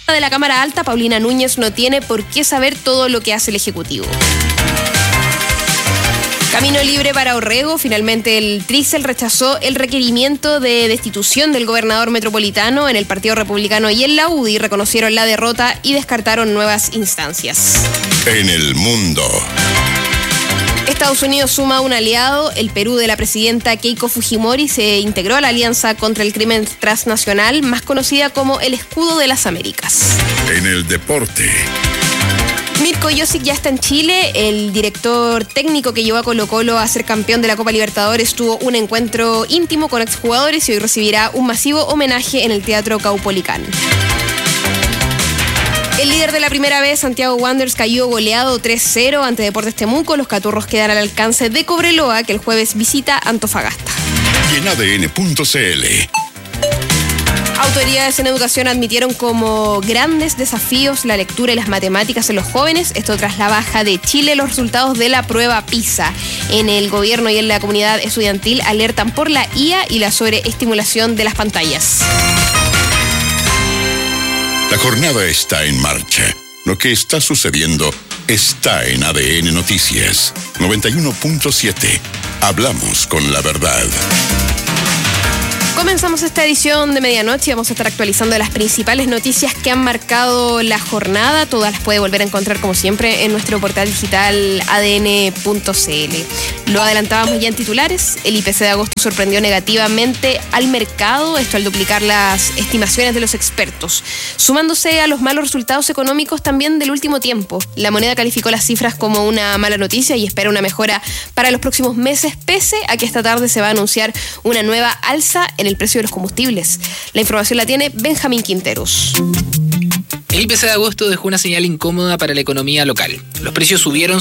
de la Cámara Alta, Paulina Núñez, no tiene por qué saber todo lo que hace el Ejecutivo. Camino libre para Orrego. Finalmente el Trícel rechazó el requerimiento de destitución del gobernador metropolitano. En el Partido Republicano y en la UDI reconocieron la derrota y descartaron nuevas instancias. En el mundo. Estados Unidos suma un aliado. El Perú de la presidenta Keiko Fujimori se integró a la Alianza contra el Crimen Transnacional, más conocida como el Escudo de las Américas. En el deporte. Mirko Josic ya está en Chile. El director técnico que llevó a Colo-Colo a ser campeón de la Copa Libertadores tuvo un encuentro íntimo con exjugadores y hoy recibirá un masivo homenaje en el Teatro Caupolicán. El líder de la primera vez, Santiago Wanderers, cayó goleado 3-0 ante Deportes Temuco. Los caturros quedan al alcance de Cobreloa, que el jueves visita Antofagasta. Y en ADN.cl. Autoridades en educación admitieron como grandes desafíos la lectura y las matemáticas en los jóvenes. Esto tras la baja de Chile los resultados de la prueba PISA. En el gobierno y en la comunidad estudiantil alertan por la IA y la sobreestimulación de las pantallas. La jornada está en marcha. Lo que está sucediendo está en ADN Noticias 91.7. Hablamos con la verdad. Comenzamos esta edición de medianoche y vamos a estar actualizando las principales noticias que han marcado la jornada. Todas las puede volver a encontrar como siempre en nuestro portal digital adn.cl. Lo adelantábamos ya en titulares. El IPC de agosto sorprendió negativamente al mercado, esto al duplicar las estimaciones de los expertos. Sumándose a los malos resultados económicos también del último tiempo. La moneda calificó las cifras como una mala noticia y espera una mejora para los próximos meses, pese a que esta tarde se va a anunciar una nueva alza en el precio de los combustibles. La información la tiene Benjamín Quinteros. El IPC de agosto dejó una señal incómoda para la economía local. Los precios subieron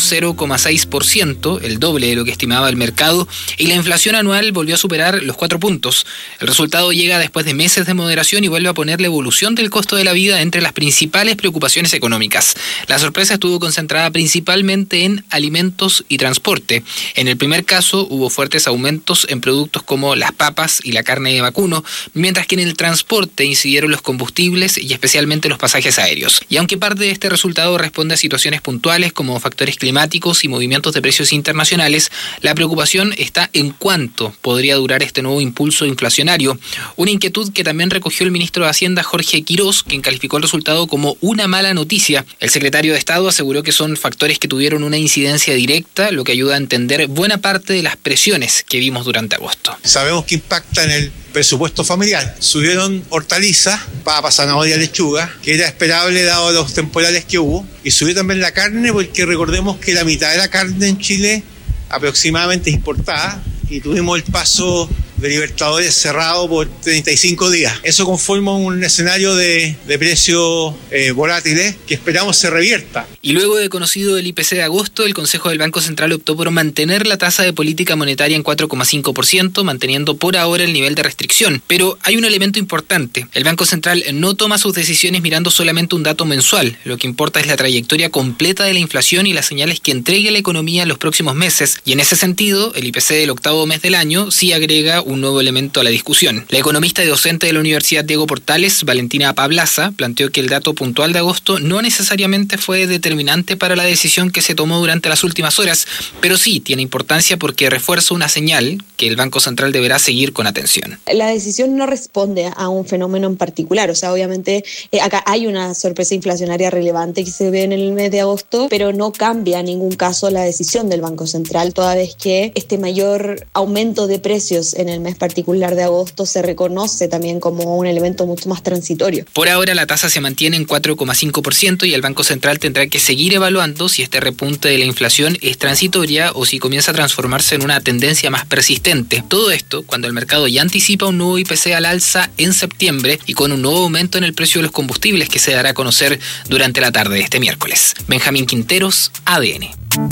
0,6%, el doble de lo que estimaba el mercado, y la inflación anual volvió a superar los 4 puntos. El resultado llega después de meses de moderación y vuelve a poner la evolución del costo de la vida entre las principales preocupaciones económicas. La sorpresa estuvo concentrada principalmente en alimentos y transporte. En el primer caso hubo fuertes aumentos en productos como las papas y la carne de vacuno, mientras que en el transporte incidieron los combustibles y especialmente los pasajes aéreos. Y aunque parte de este resultado responde a situaciones puntuales como factores climáticos y movimientos de precios internacionales, la preocupación está en cuánto podría durar este nuevo impulso inflacionario. Una inquietud que también recogió el ministro de Hacienda, Jorge Quirós, quien calificó el resultado como una mala noticia. El secretario de Estado aseguró que son factores que tuvieron una incidencia directa, lo que ayuda a entender buena parte de las presiones que vimos durante agosto. Sabemos que impacta en el presupuesto familiar. Subieron hortalizas, papa, zanahoria, lechuga, que era esperable dado los temporales que hubo, y subió también la carne, porque recordemos que la mitad de la carne en Chile aproximadamente es importada, y tuvimos el paso de Libertadores cerrado por 35 días. Eso conforma un escenario de precios volátiles que esperamos se revierta. Y luego de conocido el IPC de agosto, el Consejo del Banco Central optó por mantener la tasa de política monetaria en 4,5%, manteniendo por ahora el nivel de restricción. Pero hay un elemento importante. El Banco Central no toma sus decisiones mirando solamente un dato mensual. Lo que importa es la trayectoria completa de la inflación y las señales que entregue la economía en los próximos meses. Y en ese sentido, el IPC del octavo mes del año sí agrega un nuevo elemento a la discusión. La economista y docente de la Universidad Diego Portales, Valentina Pablaza, planteó que el dato puntual de agosto no necesariamente fue determinante para la decisión que se tomó durante las últimas horas, pero sí tiene importancia porque refuerza una señal que el Banco Central deberá seguir con atención. La decisión no responde a un fenómeno en particular, o sea, obviamente acá hay una sorpresa inflacionaria relevante que se ve en el mes de agosto, pero no cambia en ningún caso la decisión del Banco Central, toda vez que este mayor aumento de precios en el mes particular de agosto se reconoce también como un elemento mucho más transitorio. Por ahora la tasa se mantiene en 4,5% y el Banco Central tendrá que seguir evaluando si este repunte de la inflación es transitoria o si comienza a transformarse en una tendencia más persistente. Todo esto cuando el mercado ya anticipa un nuevo IPC al alza en septiembre y con un nuevo aumento en el precio de los combustibles que se dará a conocer durante la tarde de este miércoles. Benjamín Quinteros, ADN.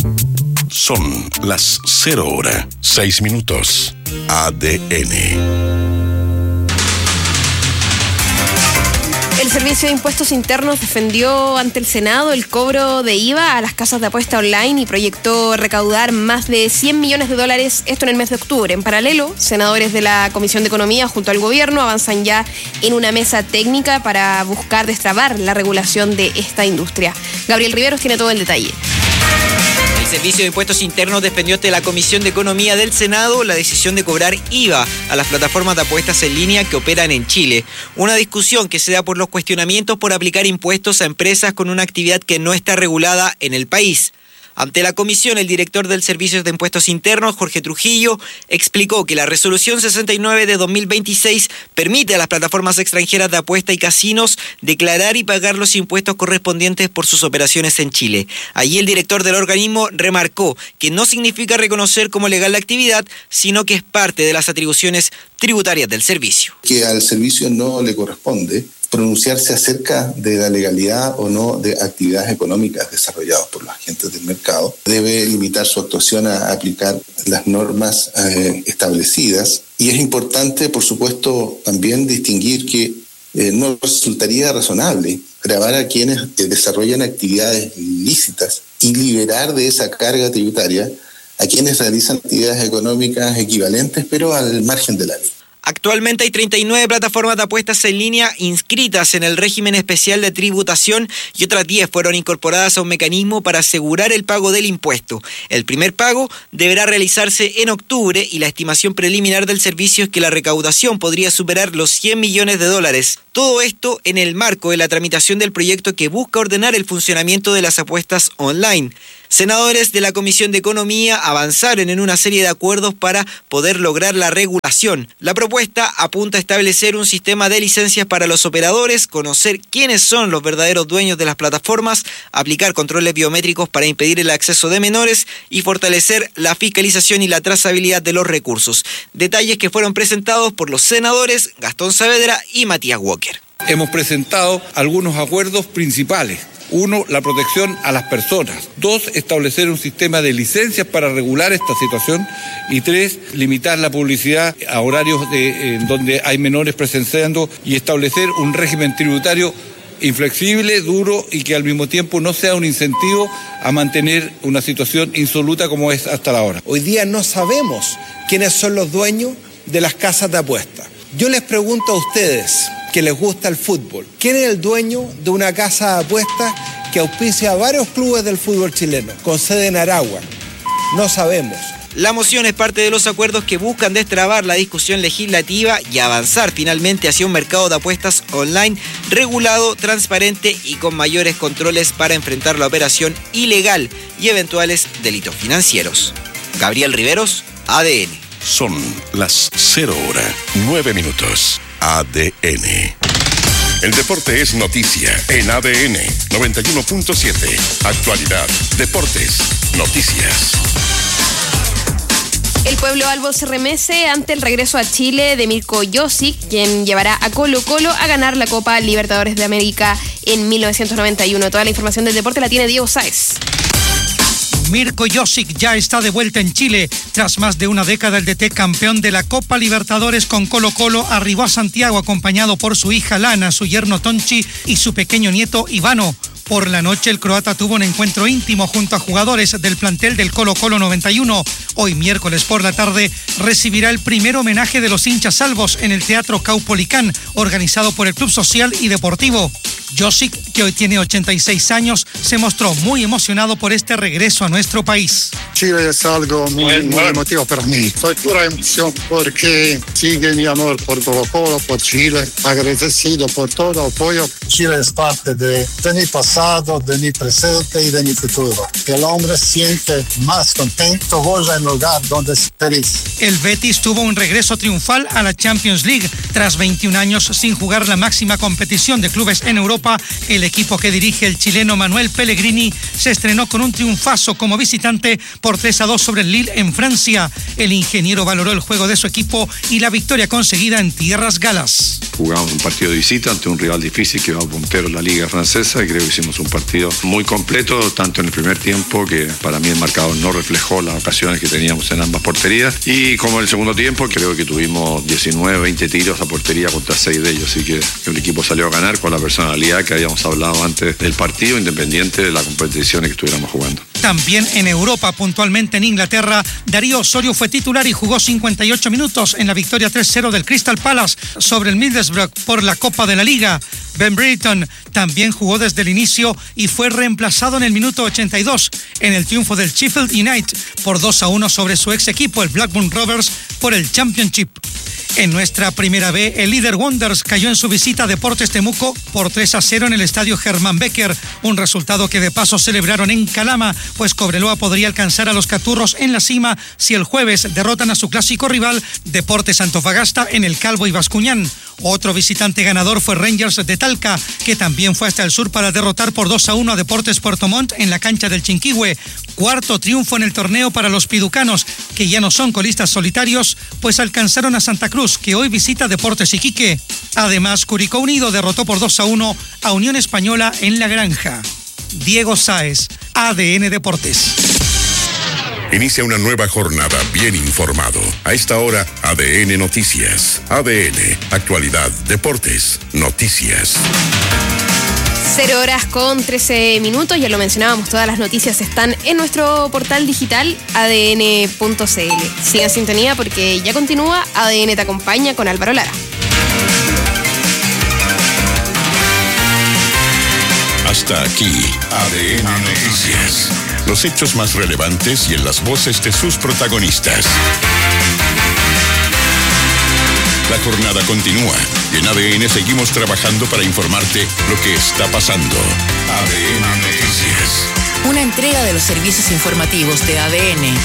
Son las 0:06. ADN. El Servicio de Impuestos Internos defendió ante el Senado el cobro de IVA a las casas de apuesta online y proyectó recaudar más de $100 millones, esto en el mes de octubre. En paralelo, senadores de la Comisión de Economía junto al gobierno avanzan ya en una mesa técnica para buscar destrabar la regulación de esta industria. Gabriel Riveros tiene todo el detalle. El Servicio de Impuestos Internos defendió ante la Comisión de Economía del Senado la decisión de cobrar IVA a las plataformas de apuestas en línea que operan en Chile. Una discusión que se da por los cuestionamientos por aplicar impuestos a empresas con una actividad que no está regulada en el país. Ante la comisión, el director del Servicio de Impuestos Internos, Jorge Trujillo, explicó que la Resolución 69 de 2026 permite a las plataformas extranjeras de apuesta y casinos declarar y pagar los impuestos correspondientes por sus operaciones en Chile. Allí el director del organismo remarcó que no significa reconocer como legal la actividad, sino que es parte de las atribuciones tributarias del servicio. Que al servicio no le corresponde pronunciarse acerca de la legalidad o no de actividades económicas desarrolladas por los agentes del mercado. Debe limitar su actuación a aplicar las normas establecidas. Y es importante, por supuesto, también distinguir que no resultaría razonable gravar a quienes desarrollan actividades ilícitas y liberar de esa carga tributaria a quienes realizan actividades económicas equivalentes, pero al margen de la ley. Actualmente hay 39 plataformas de apuestas en línea inscritas en el régimen especial de tributación y otras 10 fueron incorporadas a un mecanismo para asegurar el pago del impuesto. El primer pago deberá realizarse en octubre y la estimación preliminar del servicio es que la recaudación podría superar los $100 millones. Todo esto en el marco de la tramitación del proyecto que busca ordenar el funcionamiento de las apuestas online. Senadores de la Comisión de Economía avanzaron en una serie de acuerdos para poder lograr la regulación. La propuesta apunta a establecer un sistema de licencias para los operadores, conocer quiénes son los verdaderos dueños de las plataformas, aplicar controles biométricos para impedir el acceso de menores y fortalecer la fiscalización y la trazabilidad de los recursos. Detalles que fueron presentados por los senadores Gastón Saavedra y Matías Walker. Hemos presentado algunos acuerdos principales. 1, la protección a las personas. 2, establecer un sistema de licencias para regular esta situación. Y 3, limitar la publicidad a horarios donde hay menores presenciando y establecer un régimen tributario inflexible, duro y que al mismo tiempo no sea un incentivo a mantener una situación insoluta como es hasta la hora. Hoy día no sabemos quiénes son los dueños de las casas de apuesta. Yo les pregunto a ustedes que les gusta el fútbol, ¿quién es el dueño de una casa de apuestas que auspicia a varios clubes del fútbol chileno, con sede en Aragua? No sabemos. La moción es parte de los acuerdos que buscan destrabar la discusión legislativa y avanzar finalmente hacia un mercado de apuestas online regulado, transparente y con mayores controles para enfrentar la operación ilegal y eventuales delitos financieros. Gabriel Riveros, ADN. Son las 0:09. ADN. El deporte es noticia en ADN 91.7. Actualidad, deportes, noticias. El pueblo albo se remece ante el regreso a Chile de Mirko Josic, quien llevará a Colo-Colo a ganar la Copa Libertadores de América en 1991. Toda la información del deporte la tiene Diego Sáez. Mirko Josic ya está de vuelta en Chile. Tras más de una década, el DT campeón de la Copa Libertadores con Colo-Colo arribó a Santiago acompañado por su hija Lana, su yerno Tonchi y su pequeño nieto Ivano. Por la noche, el croata tuvo un encuentro íntimo junto a jugadores del plantel del Colo-Colo 91. Hoy, miércoles por la tarde, recibirá el primer homenaje de los hinchas salvos en el Teatro Caupolicán, organizado por el Club Social y Deportivo. Josic, que hoy tiene 86 años, se mostró muy emocionado por este regreso a nuestro país. Chile es algo muy emotivo para mí. Soy pura emoción porque sigue mi amor por Colo-Colo, por Chile, agradecido por todo el apoyo. Chile es parte de mi pasado, de mi presente y de mi futuro. El hombre siente más contento, goza en el lugar donde es feliz. El Betis tuvo un regreso triunfal a la Champions League tras 21 años sin jugar la máxima competición de clubes en Europa. Europa, el equipo que dirige el chileno Manuel Pellegrini se estrenó con un triunfazo como visitante por 3-2 sobre el Lille en Francia. El ingeniero valoró el juego de su equipo y la victoria conseguida en tierras galas. Jugamos un partido de visita ante un rival difícil que va puntero en la liga francesa y creo que hicimos un partido muy completo, tanto en el primer tiempo, que para mí el marcador no reflejó las ocasiones que teníamos en ambas porterías, y como en el segundo tiempo creo que tuvimos 19, 20 tiros a portería contra 6 de ellos, así que el equipo salió a ganar con la personalidad que habíamos hablado antes del partido, independiente de las competiciones que estuviéramos jugando. También en Europa, puntualmente en Inglaterra, Darío Osorio fue titular y jugó 58 minutos en la victoria 3-0 del Crystal Palace sobre el Middlesbrough por la Copa de la Liga. Ben Britton también jugó desde el inicio y fue reemplazado en el minuto 82 en el triunfo del Sheffield United por 2-1 sobre su ex equipo, el Blackburn Rovers, por el Championship. En nuestra primera B, el líder Wanderers cayó en su visita a Deportes Temuco por 3-0 en el estadio Germán Becker, un resultado que de paso celebraron en Calama, pues Cobreloa podría alcanzar a los Caturros en la cima si el jueves derrotan a su clásico rival Deportes Antofagasta en el Calvo y Bascuñán. Otro visitante ganador fue Rangers de Talca, que también fue hasta el sur para derrotar por 2-1 a Deportes Puerto Montt en la cancha del Chinquihue. Cuarto triunfo en el torneo para los piducanos, que ya no son colistas solitarios, pues alcanzaron a Santa Cruz, que hoy visita Deportes Iquique. Además, Curicó Unido derrotó por 2-1 a Unión Española en La Granja. Diego Sáez, ADN Deportes. Inicia una nueva jornada bien informado. A esta hora, ADN Noticias. ADN, actualidad, deportes, noticias. 0:13, ya lo mencionábamos, todas las noticias están en nuestro portal digital adn.cl. Sigan sintonía porque ya continúa ADN Te Acompaña con Álvaro Lara. Hasta aquí, ADN Noticias. Los hechos más relevantes y en las voces de sus protagonistas. La jornada continúa y en ADN seguimos trabajando para informarte lo que está pasando. ADN Noticias. Una entrega de los servicios informativos de ADN.